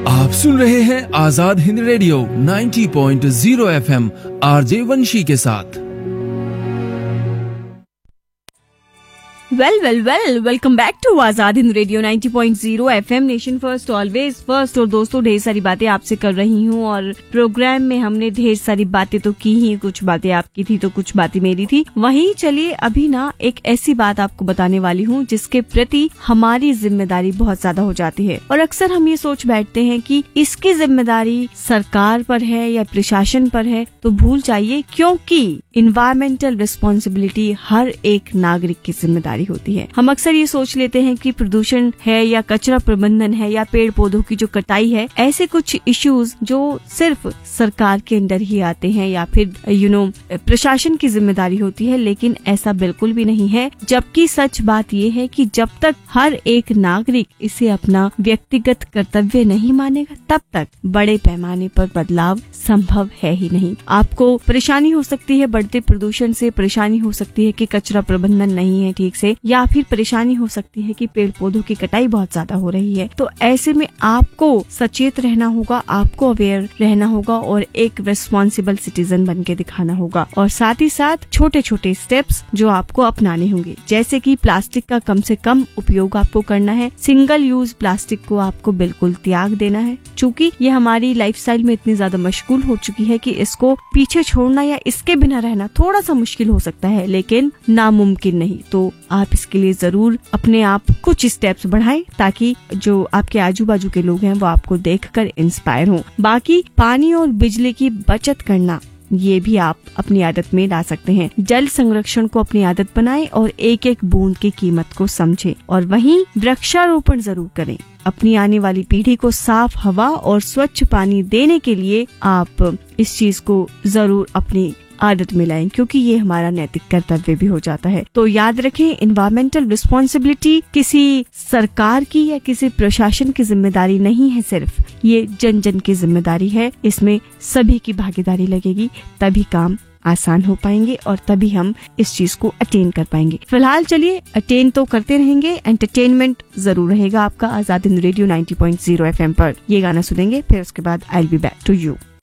आप सुन रहे हैं Azad Hind radio 90.0 FM RJ वंशी के साथ। Welcome back to Azad Hind radio 90.0 FM nation first always first. और दोस्तों, ढेर सारी बातें आपसे कर रही हूँ और प्रोग्राम में हमने ढेर सारी बातें तो की ही, कुछ बातें आपकी थी तो कुछ बातें मेरी थी। वहीं चलिए अभी ना एक ऐसी बात आपको बताने वाली हूँ जिसके प्रति हमारी जिम्मेदारी बहुत ज्यादा हो जाती है और अक्सर हम ये सोच बैठते हैं कि इसकी जिम्मेदारी सरकार पर है या प्रशासन पर है, तो भूल जाइए, क्योंकि इन्वायरमेंटल रिस्पॉन्सिबिलिटी हर एक नागरिक की जिम्मेदारी होती है। हम अक्सर ये सोच लेते हैं कि प्रदूषण है या कचरा प्रबंधन है या पेड़ पौधों की जो कटाई है, ऐसे कुछ इश्यूज जो सिर्फ सरकार के अंदर ही आते हैं या फिर प्रशासन की जिम्मेदारी होती है, लेकिन ऐसा बिल्कुल भी नहीं है। जबकि सच बात ये है कि जब तक हर एक नागरिक इसे अपना व्यक्तिगत कर्तव्य नहीं मानेगा, तब तक बड़े पैमाने पर बदलाव संभव है ही नहीं। आपको परेशानी हो सकती है बढ़ते प्रदूषण से, परेशानी हो सकती है कि कचरा प्रबंधन नहीं है ठीक से, या फिर परेशानी हो सकती है कि पेड़ पौधों की कटाई बहुत ज्यादा हो रही है। तो ऐसे में आपको सचेत रहना होगा, आपको अवेयर रहना होगा और एक रिस्पॉन्सिबल सिटीजन बन के दिखाना होगा। और साथ ही साथ छोटे छोटे स्टेप्स जो आपको अपनाने होंगे, जैसे कि प्लास्टिक का कम से कम उपयोग आपको करना है, सिंगल यूज प्लास्टिक को आपको बिल्कुल त्याग देना है। चूँकि ये हमारी लाइफस्टाइल में इतनी ज्यादा मशगूल हो चुकी है कि इसको पीछे छोड़ना या इसके बिना रहना थोड़ा सा मुश्किल हो सकता है, लेकिन नामुमकिन नहीं। तो आप इसके लिए जरूर अपने आप कुछ स्टेप्स बढ़ाएं ताकि जो आपके आजू बाजू के लोग हैं वो आपको देखकर इंस्पायर हों। बाकी पानी और बिजली की बचत करना, ये भी आप अपनी आदत में ला सकते हैं। जल संरक्षण को अपनी आदत बनाएं और एक एक बूंद की कीमत को समझें। और वहीं वृक्षारोपण जरूर करें। अपनी आने वाली पीढ़ी को साफ हवा और स्वच्छ पानी देने के लिए आप इस चीज को जरूर अपनी आदत में लाएं, क्योंकि ये हमारा नैतिक कर्तव्य भी हो जाता है। तो याद रखें, एनवायरमेंटल रिस्पॉन्सिबिलिटी किसी सरकार की या किसी प्रशासन की जिम्मेदारी नहीं है, सिर्फ ये जन जन की जिम्मेदारी है। इसमें सभी की भागीदारी लगेगी, तभी काम आसान हो पाएंगे और तभी हम इस चीज को अटेन कर पाएंगे। फिलहाल चलिए अटेन तो करते रहेंगे, एंटरटेनमेंट जरूर रहेगा आपका आजाद हिंद रेडियो 90.0 FM पर। ये गाना सुनेंगे, फिर उसके बाद I will be back to you.